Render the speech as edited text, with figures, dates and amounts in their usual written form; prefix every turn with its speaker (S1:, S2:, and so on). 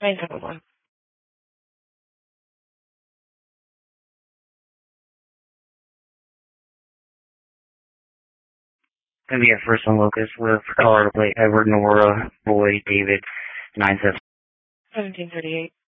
S1: 971.
S2: Gonna be at First and Locust with Colorado Plate Edward Nora Boy David 97.
S1: 1738.